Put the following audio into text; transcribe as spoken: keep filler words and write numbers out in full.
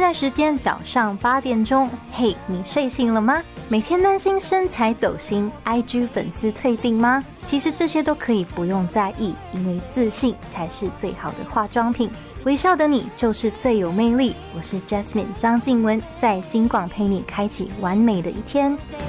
在时间早上八点钟，嘿，你睡醒了吗？每天担心身材走心 I G 粉丝退订吗？其实这些都可以不用在意，因为自信才是最好的化妆品。微笑的你就是最有魅力。我是 Jasmine 张静雯，在金广陪你开启完美的一天。